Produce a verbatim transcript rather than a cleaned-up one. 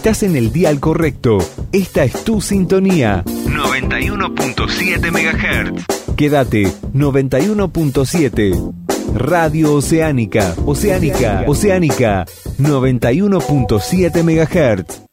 Estás en el dial correcto. Esta es tu sintonía. noventa y uno punto siete megahertz. Quédate, noventa y uno punto siete. Radio Oceánica. Oceánica. Oceánica. noventa y uno punto siete megahertz.